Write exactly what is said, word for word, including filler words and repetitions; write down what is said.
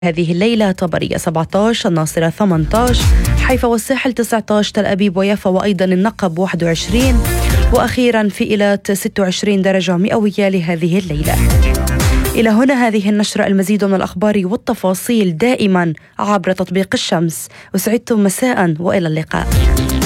هذه الليلة طبرية سبعة عشر، الناصرة ثمانية عشر، حيفا والساحل تسعة عشر، تل أبيب ويافا وأيضا النقب واحد وعشرين، وأخيرا في إيلات ستة وعشرين درجة مئوية لهذه الليلة. إلى هنا هذه النشرة، المزيد من الأخبار والتفاصيل دائما عبر تطبيق الشمس. وسعدتم مساء وإلى اللقاء.